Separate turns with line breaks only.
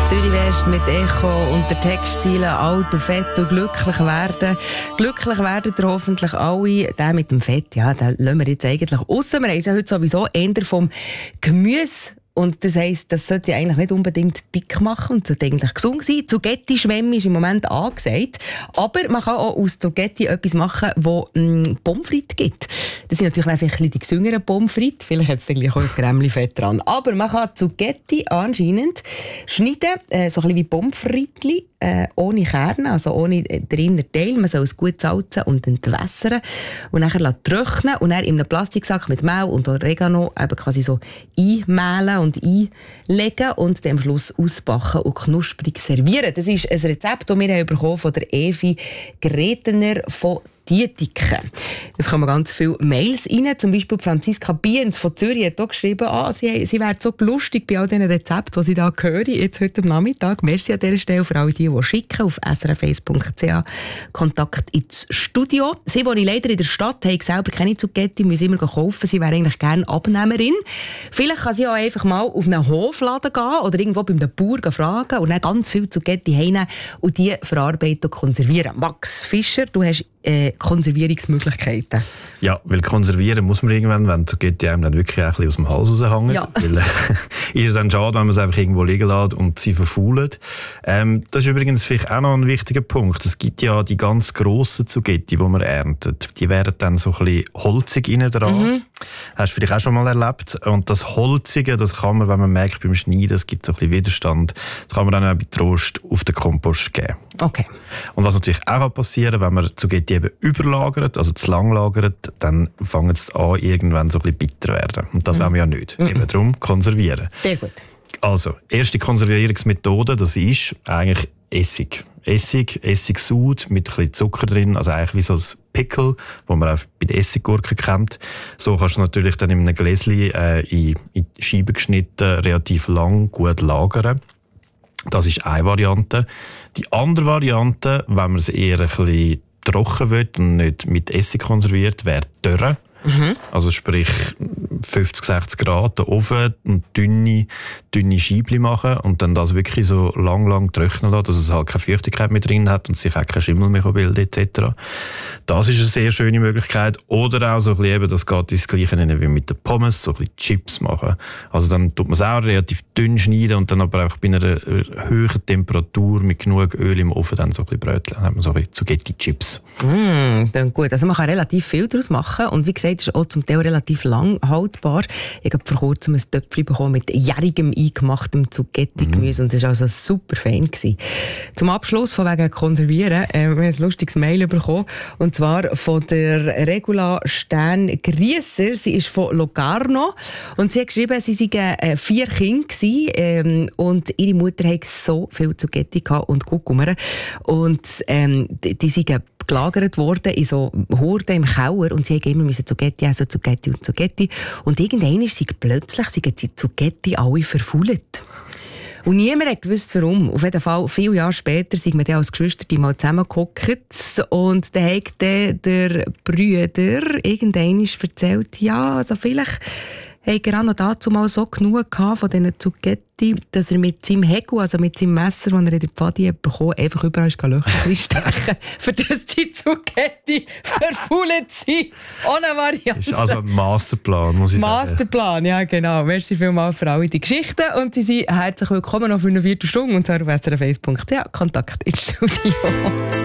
Zürich West mit Echo und der Textziele alt und fett und glücklich werden. Glücklich werden ihr hoffentlich alle. Der mit dem Fett, ja, den lassen wir jetzt eigentlich raus. Wir haben ja heute sowieso eher vom Gemüse. Und das heisst, das sollte eigentlich nicht unbedingt dick machen und sollte eigentlich gesund sein. Zucchetti-Schwemme ist im Moment angesagt. Aber man kann auch aus Zucchetti etwas machen, wo Pommes frites gibt. Das sind natürlich einfach ein bisschen die gesüngeren Pommes frites. Vielleicht hat es dann gleich auch ein Grämmli-Fett dran. Aber man kann Zucchetti anscheinend schneiden, so ein bisschen wie Pommes frites, ohne Kerne, also ohne den inneren Teil. Man soll es gut salzen und entwässern und dann trocknen und dann in einem Plastiksack mit Mehl und Oregano eben quasi so einmehlen und einlegen und dann am Schluss ausbacken und knusprig servieren. Das ist ein Rezept, das wir bekommen von der Evi Gretener von Dietiken. Es kommen ganz viele Mails rein. Zum Beispiel Franziska Biens von Zürich hat auch geschrieben, sie wäre so lustig bei all diesen Rezepten, die sie da hören, jetzt heute am Nachmittag. Merci an dieser Stelle für alle die schicken auf srf1.ch Kontakt ins Studio. Sie wohnen leider in der Stadt, haben selber keine Zucchetti, müssen immer kaufen. Sie wäre eigentlich gerne Abnehmerin. Vielleicht kann sie auch einfach mal auf einen Hofladen gehen oder irgendwo bei einem Bauer fragen und dann ganz viel Zucchetti heimnehmen und die verarbeiten und konservieren. Max Fischer, du hast Konservierungsmöglichkeiten.
Ja, weil konservieren muss man irgendwann, wenn Zucchetti einem dann wirklich ein bisschen aus dem Hals raushängt. Ja. Weil ist es dann schade, wenn man es einfach irgendwo liegen lässt und sie verfaulen. Das ist übrigens vielleicht auch noch ein wichtiger Punkt. Es gibt ja die ganz grossen Zucchetti, die man erntet. Die werden dann so ein bisschen holzig innen dran. Hast du vielleicht auch schon mal erlebt. Und das Holzige, das kann man, wenn man merkt beim Schneiden, es gibt so ein bisschen Widerstand, das kann man dann auch bei Trost auf den Kompost geben.
Okay.
Und was natürlich auch passieren kann, wenn man Zucchetti eben überlagert, also zu lang lagert, dann fangen sie an, irgendwann so ein bisschen bitter werden. Und das wollen wir ja nicht. Eben darum konservieren.
Sehr gut.
Also, erste Konservierungsmethode, das ist eigentlich Essig. Essigsud mit ein bisschen Zucker drin, also eigentlich wie so ein Pickle, das man auch bei den Essiggurken kennt. So kannst du natürlich dann in einem Gläschen in Scheiben geschnitten, relativ lang, gut lagern. Das ist eine Variante. Die andere Variante, wenn man es eher ein bisschen trocken will und nicht mit Essig konserviert, wäre Dörre. Also sprich 50, 60 Grad, den Ofen und dünne Scheibchen machen und dann das wirklich so lang trocknen lassen, dass es halt keine Feuchtigkeit mehr drin hat und sich auch kein Schimmel mehr bilden etc. Das ist eine sehr schöne Möglichkeit. Oder auch so ein bisschen eben, das geht ins Gleiche wie mit den Pommes, so ein bisschen Chips machen. Also dann tut man es auch relativ dünn schneiden und dann aber auch bei einer höheren Temperatur mit genug Öl im Ofen dann so ein bisschen bröteln. Dann hat man so ein bisschen Zucchetti-Chips.
Dann gut. Also man kann relativ viel daraus machen und wie gesagt, ist auch zum Teil relativ lang haltbar. Ich habe vor kurzem ein Töpfchen bekommen mit jährigem eingemachtem Zucchetti-Gemüse und das war also super fein gewesen. Zum Abschluss von wegen Konservieren, wir haben ein lustiges Mail bekommen und zwar von der Regula Stern-Griesser. Sie ist von Locarno und sie hat geschrieben, sie seien 4 Kinder gewesen, und ihre Mutter hatte so viel Zucchetti und Kurkuma und die seien gelagert worden in so Horden im Keller und sie haben immer Zucchetti essen, Zucchetti. Und irgendwann ist sie plötzlich die Zucchetti alle verfault. Und niemand hat gewusst, warum. Auf jeden Fall, viele Jahre später sind wir dann als Geschwister mal zusammengehockt und dann hat der Brüder irgendwann erzählt, ja, also vielleicht hat er auch noch dazu mal so genug von diesen Zucchetti, dass er mit seinem Hegel, also mit seinem Messer, das er in der Pfadi bekommen hat, einfach überall Löcher stechen, für das die Zucchetti verfault sind. Ohne Variante.
Das ist also ein Masterplan, muss ich sagen.
Masterplan, ja genau. Merci vielmals für alle die Geschichten und Sie sind herzlich willkommen noch für eine Viertelstunde und zwar auf srf1.ch Kontakt ins Studio.